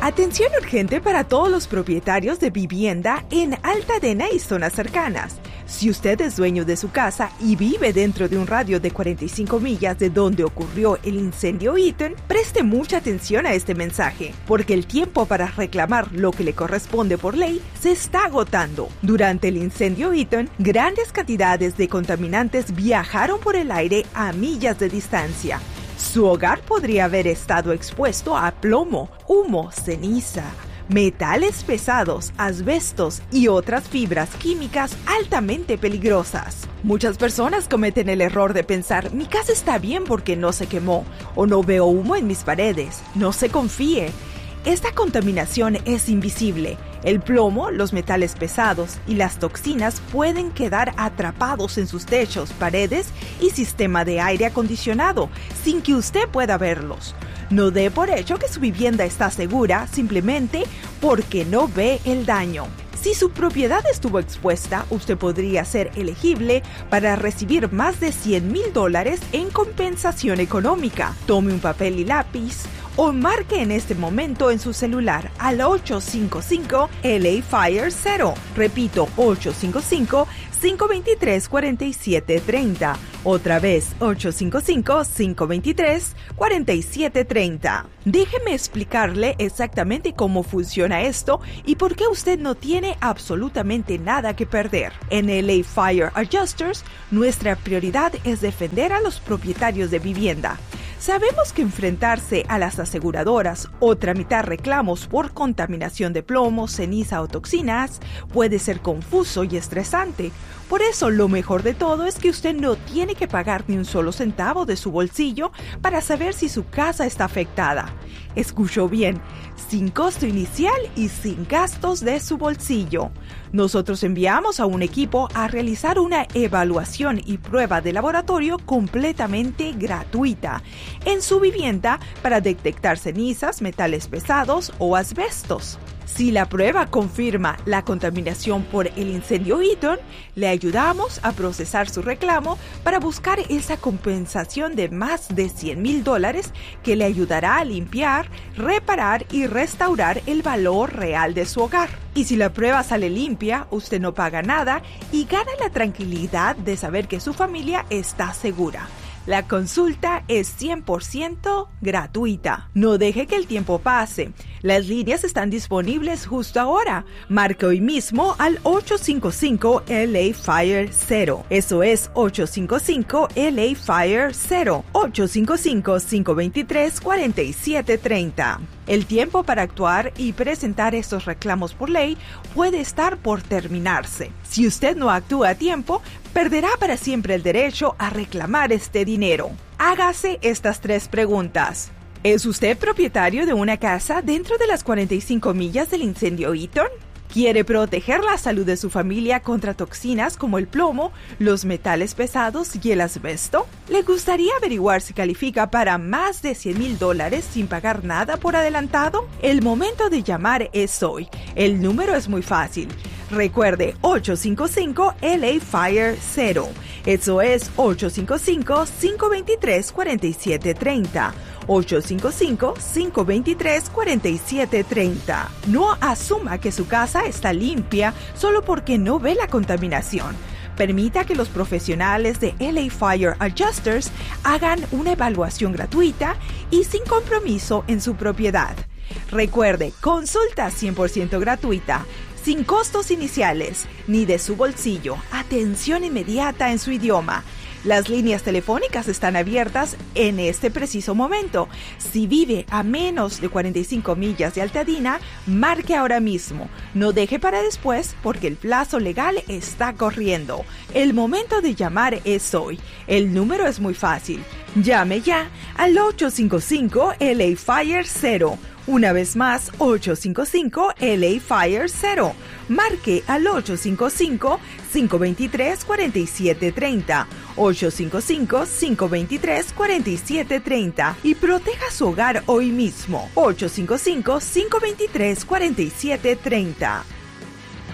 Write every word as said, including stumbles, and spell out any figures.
Atención urgente para todos los propietarios de vivienda en Altadena y zonas cercanas. Si usted es dueño de su casa y vive dentro de un radio de cuarenta y cinco millas de donde ocurrió el incendio Eaton, preste mucha atención a este mensaje, porque el tiempo para reclamar lo que le corresponde por ley se está agotando. Durante el incendio Eaton, grandes cantidades de contaminantes viajaron por el aire a millas de distancia. Su hogar podría haber estado expuesto a plomo, humo, ceniza, metales pesados, asbestos y otras fibras químicas altamente peligrosas. Muchas personas cometen el error de pensar, mi casa está bien porque no se quemó, o no veo humo en mis paredes. No se confíe. Esta contaminación es invisible. El plomo, los metales pesados y las toxinas pueden quedar atrapados en sus techos, paredes y sistema de aire acondicionado sin que usted pueda verlos. No dé por hecho que su vivienda está segura simplemente porque no ve el daño. Si su propiedad estuvo expuesta, usted podría ser elegible para recibir más de cien mil dólares en compensación económica. Tome un papel y lápiz o marque en este momento en su celular al ocho cinco cinco L A Fire cero. Repito, ocho cinco cinco, cinco dos tres, cuatro siete tres cero. Otra vez, ocho cinco cinco, cinco dos tres, cuatro siete tres cero. Déjeme explicarle exactamente cómo funciona esto y por qué usted no tiene absolutamente nada que perder. En L A Fire Adjusters, nuestra prioridad es defender a los propietarios de vivienda. Sabemos que enfrentarse a las aseguradoras o tramitar reclamos por contaminación de plomo, ceniza o toxinas puede ser confuso y estresante. Por eso, lo mejor de todo es que usted no tiene que pagar ni un solo centavo de su bolsillo para saber si su casa está afectada. Escuchó bien, sin costo inicial y sin gastos de su bolsillo. Nosotros enviamos a un equipo a realizar una evaluación y prueba de laboratorio completamente gratuita en su vivienda para detectar cenizas, metales pesados o asbestos. Si la prueba confirma la contaminación por el incendio Eaton, le ayudamos a procesar su reclamo para buscar esa compensación de más de cien mil dólares que le ayudará a limpiar, reparar y restaurar el valor real de su hogar. Y si la prueba sale limpia, usted no paga nada y gana la tranquilidad de saber que su familia está segura. La consulta es cien por ciento gratuita. No deje que el tiempo pase. Las líneas están disponibles justo ahora. Marque hoy mismo al ocho cinco cinco L A Fire cero. Eso es ocho cinco cinco L A Fire cero. ocho cinco cinco, cinco dos tres, cuatro siete tres cero. El tiempo para actuar y presentar estos reclamos por ley puede estar por terminarse. Si usted no actúa a tiempo, perderá para siempre el derecho a reclamar este dinero. Hágase estas tres preguntas. ¿Es usted propietario de una casa dentro de las cuarenta y cinco millas del incendio Eaton? ¿Quiere proteger la salud de su familia contra toxinas como el plomo, los metales pesados y el asbesto? ¿Le gustaría averiguar si califica para más de cien mil dólares sin pagar nada por adelantado? El momento de llamar es hoy. El número es muy fácil. Recuerde, ocho cinco cinco L A Fire cero. Eso es ocho cinco cinco, cinco dos tres, cuatro siete tres cero. ocho cinco cinco, cinco dos tres, cuatro siete tres cero. No asuma que su casa está limpia solo porque no ve la contaminación. Permita que los profesionales de L A Fire Adjusters hagan una evaluación gratuita y sin compromiso en su propiedad. Recuerde, consulta cien por ciento gratuita, sin costos iniciales, ni de su bolsillo, atención inmediata en su idioma. Las líneas telefónicas están abiertas en este preciso momento. Si vive a menos de cuarenta y cinco millas de Altadena, marque ahora mismo. No deje para después porque el plazo legal está corriendo. El momento de llamar es hoy. El número es muy fácil. Llame ya al ocho cinco cinco L A Fire cero. Una vez más, ocho cinco cinco L A Fire cero. Marque al ocho cinco cinco, cinco dos tres, cuatro siete tres cero. ocho cinco cinco, cinco dos tres, cuatro siete tres cero. Y proteja su hogar hoy mismo. ocho cinco cinco, cinco dos tres, cuatro siete tres cero.